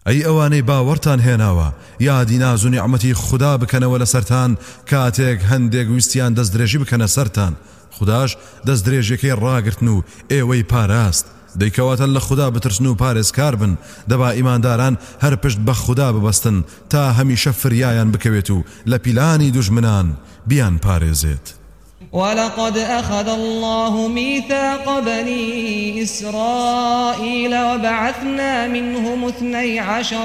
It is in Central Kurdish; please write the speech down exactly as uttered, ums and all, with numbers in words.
ئەی ئەوانەی باوەڕتان هێناوە یادی ناز و نیعمەتی خوددا بکەنەوە لە سەرتان کاتێک هەندێک ویستیان دەستدرێژی بکەنە سەرتان خودداش دەستدرێژەکەی ڕاگرتن و ئێوەی پاراست دەیکەواتە لە خوددا بترسن و پارێزکار بن دەبا ئیمانداران هەر پشت بە خوددا ببەستن تا هەمیشە فریایان بکەوێت و لە پیلانی دوژمنان بیان پارێزێت. ولقد أخذ الله ميثاق بني إسرائيل وبعثنا منهم اثني عشر